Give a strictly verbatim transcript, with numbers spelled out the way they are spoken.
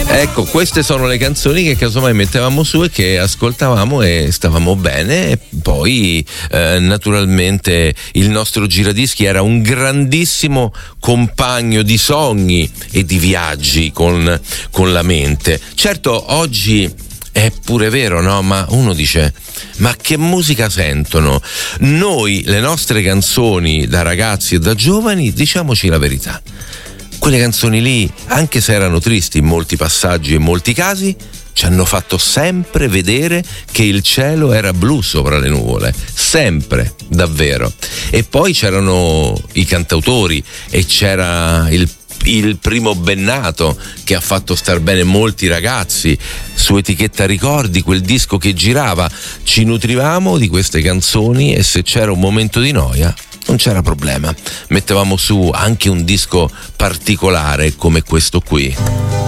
Ecco, queste sono le canzoni che casomai mettevamo su e che ascoltavamo e stavamo bene. E poi eh, naturalmente il nostro giradischi era un grandissimo compagno di sogni e di viaggi con, con la mente. Certo, oggi è pure vero, no? Ma uno dice: ma che musica sentono? Noi, le nostre canzoni da ragazzi e da giovani, diciamoci la verità, quelle canzoni lì, anche se erano tristi in molti passaggi e in molti casi, ci hanno fatto sempre vedere che il cielo era blu sopra le nuvole, sempre, davvero. E poi c'erano i cantautori e c'era il il primo Bennato che ha fatto star bene molti ragazzi su Etichetta Ricordi, quel disco che girava. Ci nutrivamo di queste canzoni e se c'era un momento di noia non c'era problema, mettevamo su anche un disco particolare come questo qui.